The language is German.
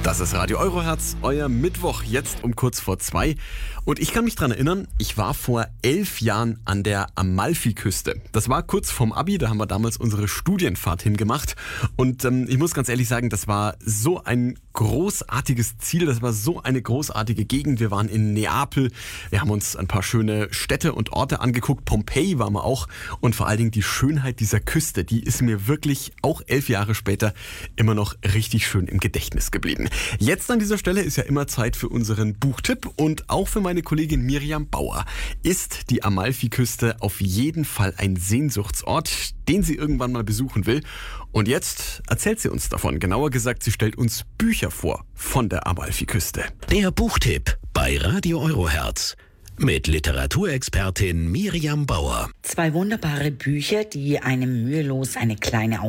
Das ist Radio Eurohertz, euer Mittwoch, jetzt um kurz vor 2. Und ich kann mich dran erinnern, ich war vor 11 Jahren an der Amalfiküste. Das war kurz vorm Abi, da haben wir damals unsere Studienfahrt hingemacht. Und ich muss ganz ehrlich sagen, das war so ein großartiges Ziel, das war so eine großartige Gegend. Wir waren in Neapel, wir haben uns ein paar schöne Städte und Orte angeguckt. Pompeji waren wir auch. Und vor allen Dingen die Schönheit dieser Küste, die ist mir wirklich auch 11 Jahre später immer noch richtig schön im Gedächtnis geblieben. Jetzt an dieser Stelle ist ja immer Zeit für unseren Buchtipp und auch für meine Kollegin Miriam Bauer ist die Amalfiküste auf jeden Fall ein Sehnsuchtsort, den sie irgendwann mal besuchen will. Und jetzt erzählt sie uns davon. Genauer gesagt, sie stellt uns Bücher vor von der Amalfiküste. Der Buchtipp bei Radio Eurohertz mit Literaturexpertin Miriam Bauer. 2 wunderbare Bücher, die einem mühelos eine kleine